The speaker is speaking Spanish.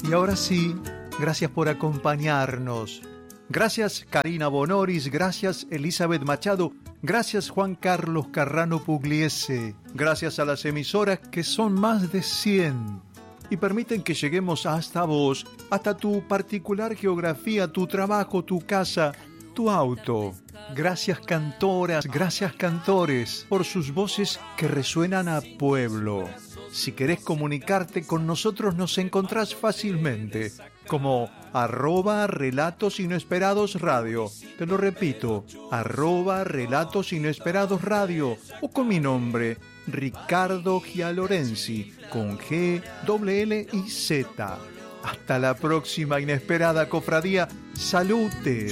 Y ahora sí, gracias por acompañarnos. Gracias Karina Bonoris, gracias Elizabeth Machado, gracias Juan Carlos Carrano Pugliese, gracias a las emisoras que son más de 100 y permiten que lleguemos hasta vos, hasta tu particular geografía, tu trabajo, tu casa, tu auto. Gracias cantoras, gracias cantores, por sus voces que resuenan a pueblo. Si querés comunicarte con nosotros nos encontrás fácilmente como @Relatos Inesperados Radio. Te lo repito, @Relatos Inesperados Radio o con mi nombre, Ricardo Gialorenzi, con G, L y Z. Hasta la próxima inesperada cofradía. Salutes.